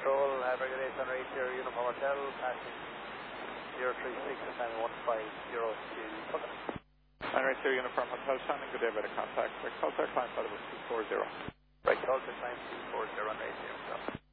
Control, regulation rate 0, Uniform Hotel, passing 036 and timing 150 to Puckett. Right 0, Uniform Hotel, Shannon, good day, better contact. Culture, climb level 240. Right, Culture, climb 240 on radio.